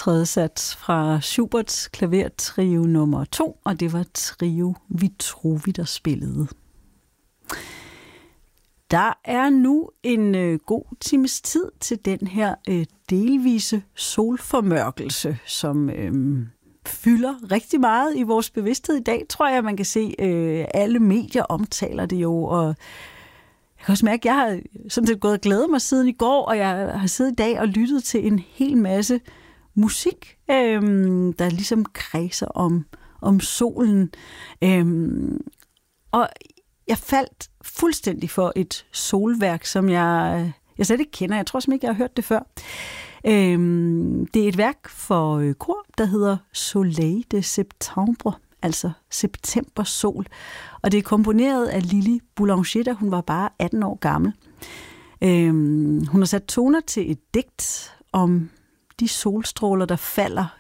tredje sats fra Schuberts klavertrio nummer 2, og det var Trio Vitruvi, der spillede. Der er nu en god times tid til den her delvise solformørkelse, som fylder rigtig meget i vores bevidsthed i dag, tror jeg, man kan se. Alle medier omtaler det jo, og jeg kan også mærke, at jeg har sådan set gået og glædet mig siden i går, og jeg har siddet i dag og lyttet til en hel masse musik, der ligesom kredser om solen. Og jeg faldt fuldstændig for et solværk, som jeg slet ikke kender. Jeg tror simpelthen ikke, jeg har hørt det før. Det er et værk for kor, der hedder Soleil de Septembre, altså septembersol. Og det er komponeret af Lili Boulanger, da hun var bare 18 år gammel. Hun har sat toner til et digt om de solstråler, der falder